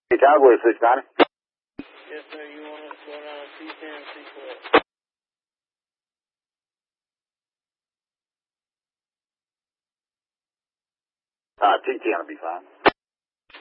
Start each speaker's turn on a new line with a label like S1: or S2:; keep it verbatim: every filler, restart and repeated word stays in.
S1: Hey, Tower, six nine.
S2: Yes, sir. You want us to go down to C ten, C twelve.
S1: Uh, T ten will be fine.